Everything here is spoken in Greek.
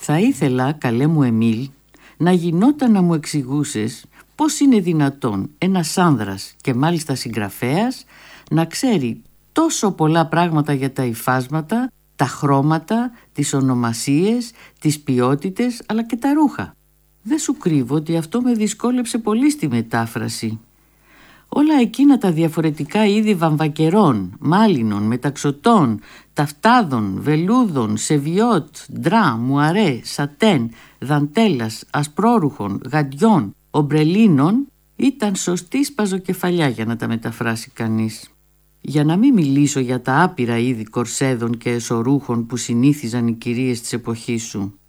Θα ήθελα, καλέ μου Εμίλ, να γινόταν να μου εξηγούσες πώς είναι δυνατόν ένας άνδρας και μάλιστα συγγραφέας να ξέρει τόσο πολλά πράγματα για τα υφάσματα, τα χρώματα, τις ονομασίες, τις ποιότητες αλλά και τα ρούχα. Δεν σου κρύβω ότι αυτό με δυσκόλεψε πολύ στη μετάφραση. Όλα εκείνα τα διαφορετικά είδη βαμβακερών, μάλινων, μεταξωτών, ταυτάδων, βελούδων, σεβιότ, ντρά, μουαρέ, σατέν, δαντέλας, ασπρόρουχων, γαντιών, ομπρελίνων ήταν σωστή σπαζοκεφαλιά για να τα μεταφράσει κανείς. Για να μην μιλήσω για τα άπειρα είδη κορσέδων και εσωρούχων που συνήθιζαν οι κυρίες της εποχής σου.